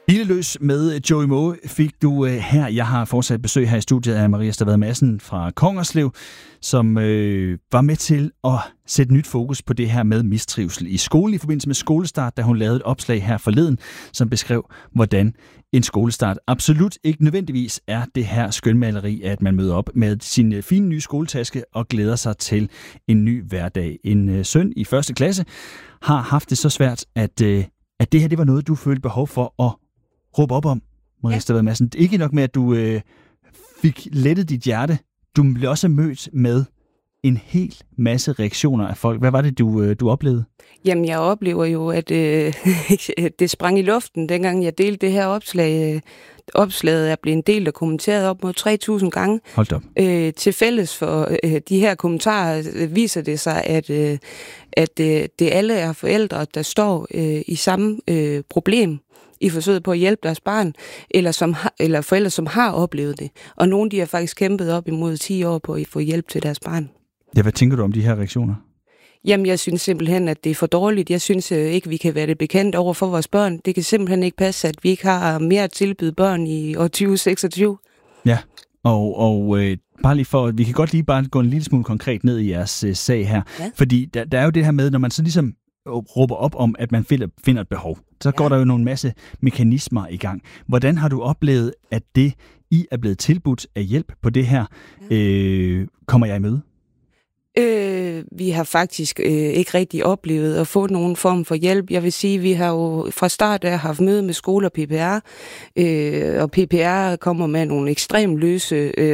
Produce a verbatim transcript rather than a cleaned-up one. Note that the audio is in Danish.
Bileløs med Joey Moe fik du øh, her. Jeg har fortsat besøg her i studiet af Maria Stavad Madsen fra Kongerslev, som øh, var med til at sætte nyt fokus på det her med mistrivsel i skolen i forbindelse med skolestart, da hun lavede et opslag her forleden, som beskrev, hvordan en skolestart absolut ikke nødvendigvis er det her skønmaleri, at man møder op med sin fine nye skoletaske og glæder sig til en ny hverdag. En øh, søn i første klasse har haft det så svært, at, øh, at det her det var noget, du følte behov for at råbe op om, Maria Stavad Madsen. Ikke nok med, at du øh, fik lettet dit hjerte. Du blev også mødt med en hel masse reaktioner af folk. Hvad var det, du, øh, du oplevede? Jamen, jeg oplever jo, at øh, det sprang i luften, dengang jeg delte det her opslag. Opslaget er blevet delt og kommenteret op mod tre tusind gange. Hold op. Øh, til fælles for øh, de her kommentarer øh, viser det sig, at, øh, at øh, det alle er forældre, der står øh, i samme øh, problem i forsøget på at hjælpe deres barn, eller, som har, eller forældre, som har oplevet det. Og nogle de har faktisk kæmpet op imod ti år på at få hjælp til deres barn. Ja, hvad tænker du om de her reaktioner? Jamen, jeg synes simpelthen, at det er for dårligt. Jeg synes øh, ikke, vi kan være det bekendt over for vores børn. Det kan simpelthen ikke passe, at vi ikke har mere at tilbyde børn i år tyve seksogtyve. Ja, og, og øh, bare lige for, vi kan godt lige bare gå en lille smule konkret ned i jeres øh, sag her. Ja. Fordi der, der er jo det her med, når man så ligesom råber op om, at man finder, finder et behov, så ja. går der jo nogle masse mekanismer i gang. Hvordan har du oplevet, at det, I er blevet tilbudt af hjælp på det her, ja. øh, kommer jeg i møde? Øh, vi har faktisk øh, ikke rigtig oplevet at få nogen form for hjælp. Jeg vil sige, vi har jo fra start af haft møde med skole og P P R, øh, og P P R kommer med nogle ekstremt løse øh,